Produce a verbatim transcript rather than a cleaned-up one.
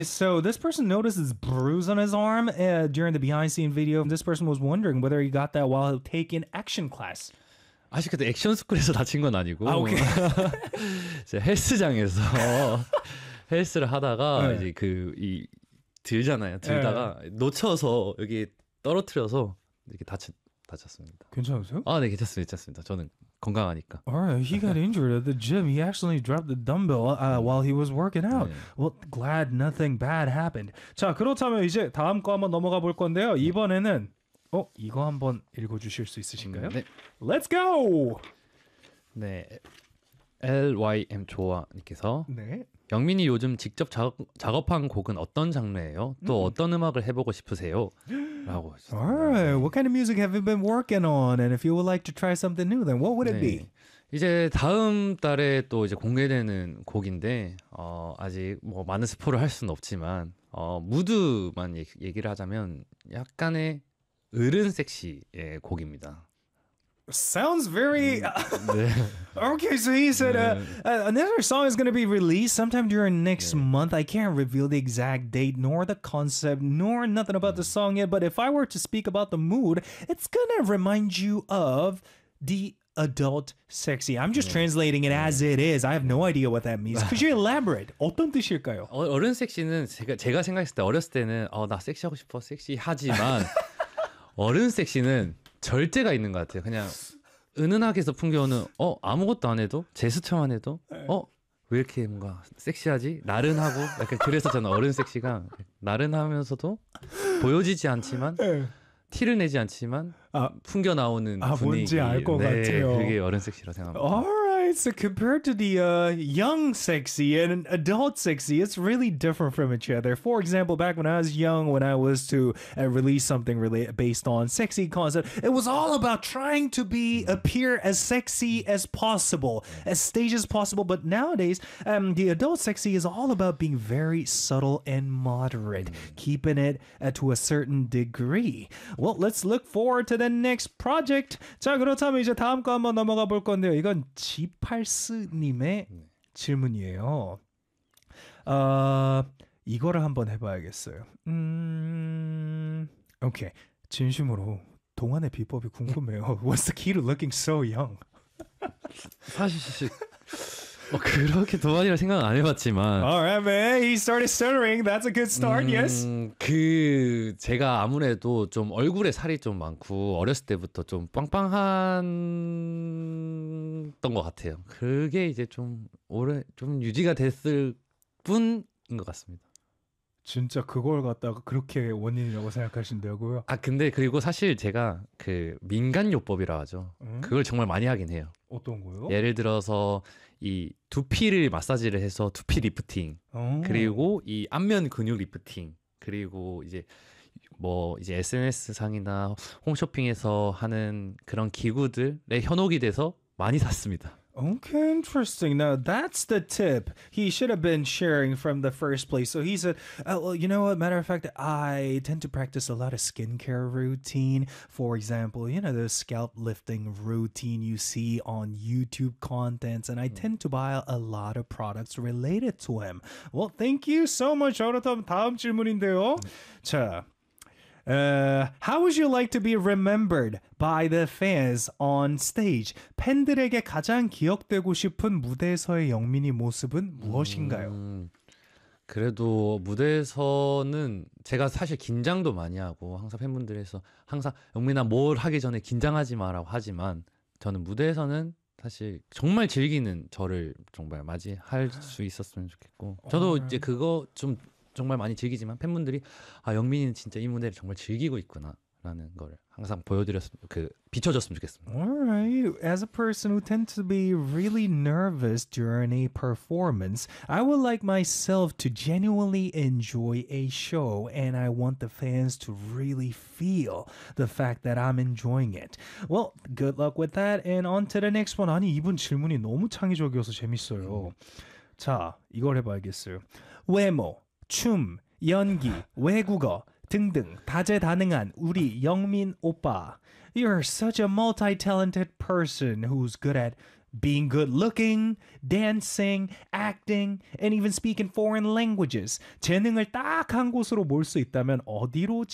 So this person noticed this bruise on his arm uh, during the behind-scene video. This person was wondering whether he got that while taking action class. 아직 그때 액션 스쿨에서 다친 건 아니고 아, 오케이. 이제 헬스장에서 헬스를 하다가 네. 이제 그 이 들잖아요. 들다가 놓쳐서 여기 떨어뜨려서 이렇게 다쳤 다쳤습니다. 괜찮으세요? 아, 네, 괜찮습니다. 괜찮습니다. 저는 건강하니까. Alright, he got injured at the gym. He actually dropped the dumbbell uh, while he was working out. 네. Well, glad nothing bad happened. 자, 그렇다면 이제 다음 거 한번 넘어가 볼 건데요. 이번에는 어 이거 한번 읽어주실 수 있으신가요? 네. Let's go. 네. 엘와이엠 조아님께서 네. 영민이 요즘 직접 작업, 작업한 곡은 어떤 장르예요? 또 어떤 음악을 해보고 싶으세요? 라고 하셨습니다. Alright, what kind of music have you been working on? And if you would like to try something new, then what would it be? 네. 이제 다음 달에 또 이제 공개되는 곡인데 어, 아직 뭐 많은 스포를 할 수는 없지만 어, 무드만 얘기, 얘기를 하자면 약간의 어른 섹시의 곡입니다. Sounds very. 네. Okay, so he said uh, uh, another song is going to be released sometime during next month. I can't reveal the exact date, nor the concept, nor nothing about the song yet. But if I were to speak about the mood, it's going to remind you of the adult sexy. I'm just translating it as it is. I have no idea what that means. Could you elaborate? 어떤 뜻일까요? 어, 어른 섹시는 제가 제가 생각했을 때 어렸을 때는 어, 나 섹시하고 싶어 섹시하지만 어른 섹시는 절제가 있는 것 같아요. 그냥 은은하게 해서 풍겨오는 어 아무것도 안 해도 제스처만 해도 어 왜 이렇게 뭔가 섹시하지? 나른하고 약간 그래서 저는 어른 섹시가 나른하면서도 보여지지 않지만 티를 내지 않지만 아, 풍겨 나오는 아, 분위기. 뭔지 알 것 네, 같아요. 그게 어른 섹시라 생각합니다. Alright, so compared to the uh, young sexy and adult sexy, it's really different from each other. For example, back when I was young, when I was to uh, release something really based on sexy concept, it was all about trying to be appear as sexy as possible, as staged as possible. But nowadays, um, the adult sexy is all about being very subtle and moderate, keeping it uh, to a certain degree. Well, let's look forward to the next project. 자, 그렇다면 이제 다음 거 한번 넘어가 볼 건데요. 이건 지팔스님의 질문이에요. 어, 이거를 한번 해봐야겠어요. 음, 오케이. 진심으로 동안의 비법이 궁금해요. What's the key to looking so young? 사실 뭐 그렇게 동안이라 생각은 안 해봤지만 Alright, man. He started stuttering. That's a good start. Yes. 음, 그 제가 아무래도 좀 얼굴에 살이 좀 많고 어렸을 때부터 좀 빵빵한 것 같아요. 그게 이제 좀 오래 좀 유지가 됐을 뿐인 것 같습니다. 진짜 그걸 갖다가 그렇게 원인이라고 생각하신다고요? 아 근데 그리고 사실 제가 그 민간요법이라 하죠. 음? 그걸 정말 많이 하긴 해요. 어떤 거요? 예를 들어서 이 두피를 마사지를 해서 두피 리프팅, 어. 그리고 이 안면 근육 리프팅, 그리고 이제 뭐 이제 에스엔에스 상이나 홈쇼핑에서 하는 그런 기구들에 현혹이 돼서 많이 샀습니다. Okay, interesting. Now that's the tip he should have been sharing from the first place. So he said, oh, well, you know what? Matter of fact, I tend to practice a lot of skincare routine. For example, you know, the scalp lifting routine you see on YouTube contents. And I tend to buy a lot of products related to him. Well, thank you so much. 그렇다면 다음 질문인데요. 자. Uh, how would you like to be remembered by the fans on stage? 팬들에게 가장 기억되고 싶은 무대에서의 영민이 모습은 무엇인가요? 음, 그래도 무대에서는 제가 사실 긴장도 많이 하고 항상 팬분들에서 항상 영민아 뭘 하기 전에 긴장하지 마라고 하지만 저는 무대에서는 사실 정말 즐기는 저를 정말 맞이할 수 있었으면 좋겠고 저도 이제 그거 좀 정말 많이 즐기지만 팬분들이 아 영민이는 진짜 이 무대를 정말 즐기고 있구나라는 걸 항상 보여드렸으면 그 비춰줬으면 좋겠습니다. Alright, as a person who tends to be really nervous during a performance, I would like myself to genuinely enjoy a show and I want the fans to really feel the fact that I'm enjoying it. Well, good luck with that and on to the next one. 아니 이분 질문이 너무 창의적이어서 재밌어요. 자, 이걸 해봐야겠어요. 외모, 춤, 연기, 외국어 등등 다재다능한 우리 영민 오빠. You're such a multi-talented person who's good at being good looking, dancing, acting, and even speaking foreign languages. 재능을 딱 한 곳으로 몰 수 있다면 어디로